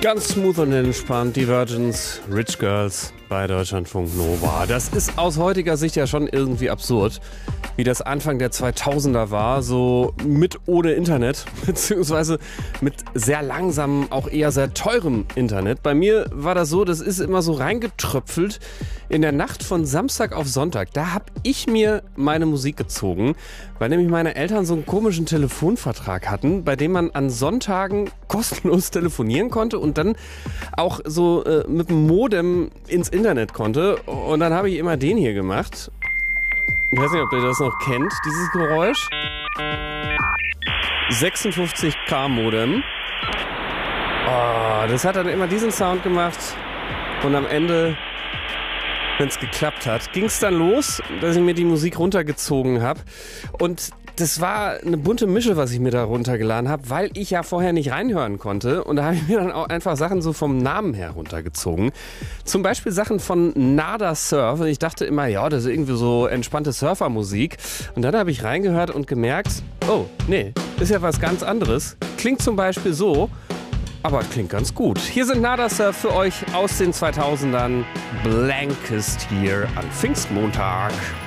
Ganz smooth und entspannt, die Virgins, Rich Girls bei Deutschlandfunk Nova. Das ist aus heutiger Sicht ja schon irgendwie absurd, wie das Anfang der 2000er war, so mit ohne Internet, beziehungsweise mit sehr langsamem, auch eher sehr teurem Internet. Bei mir war das so, das ist immer so reingetröpfelt in der Nacht von Samstag auf Sonntag. Da habe ich mir meine Musik gezogen, weil nämlich meine Eltern so einen komischen Telefonvertrag hatten, bei dem man an Sonntagen kostenlos telefonieren konnte und dann auch so mit dem Modem ins Internet konnte. Und dann habe ich immer den hier gemacht. Ich weiß nicht, ob ihr das noch kennt, dieses Geräusch. 56K Modem. Oh, das hat dann immer diesen Sound gemacht. Und am Ende, wenn es geklappt hat, ging es dann los, dass ich mir die Musik runtergezogen habe. Und das war eine bunte Mische, was ich mir da runtergeladen habe, weil ich ja vorher nicht reinhören konnte. Und da habe ich mir dann auch einfach Sachen so vom Namen her runtergezogen. Zum Beispiel Sachen von Nada Surf. Und ich dachte immer, ja, das ist irgendwie so entspannte Surfermusik. Und dann habe ich reingehört und gemerkt, oh, nee, ist ja was ganz anderes. Klingt zum Beispiel so, aber klingt ganz gut. Hier sind Nada Surf für euch aus den 2000ern. Blankest hier an Pfingstmontag.